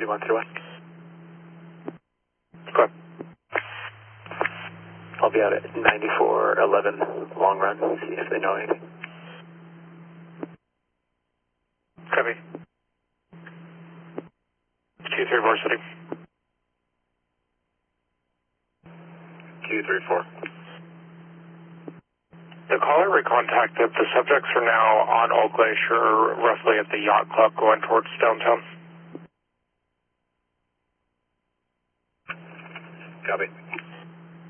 3131. Go ahead. I'll be out at 9411 long run, see if they know anything. Copy. 234 city. 234. The caller recontacted. The subjects are now on Old Glacier, roughly at the yacht club going towards downtown. Copy.